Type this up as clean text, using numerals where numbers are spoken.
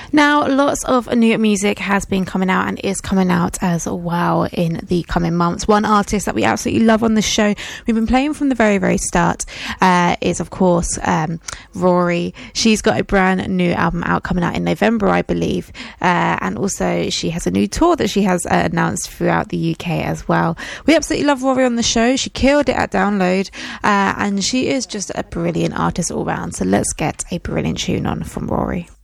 Now, lots of new music has been coming out and is coming out as well in the coming months. One artist that we absolutely love on the show, we've been playing from the very, very start, is, of course, Rory. She's got a brand new album out coming out in November, I believe. And also she has a new tour that she has announced throughout the UK as well. We absolutely love Rory on the show. She killed it at Download. And she is just a brilliant artist all round. So let's get a brilliant tune on from Rory.